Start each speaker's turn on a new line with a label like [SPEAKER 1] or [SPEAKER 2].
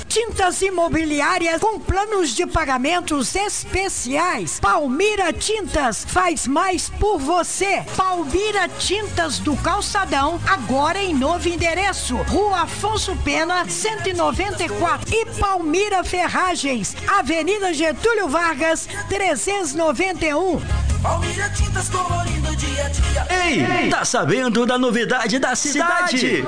[SPEAKER 1] Tintas imobiliárias com planos de pagamentos especiais. Palmira Tintas faz mais por você. Palmira Tintas do Calçadão, agora em novo endereço. Rua Afonso Pena, 194. E Palmira Ferragens, Avenida Getúlio Vargas, 391.
[SPEAKER 2] Palmira Tintas colorindo dia a dia.
[SPEAKER 3] Ei, tá sabendo da novidade da cidade?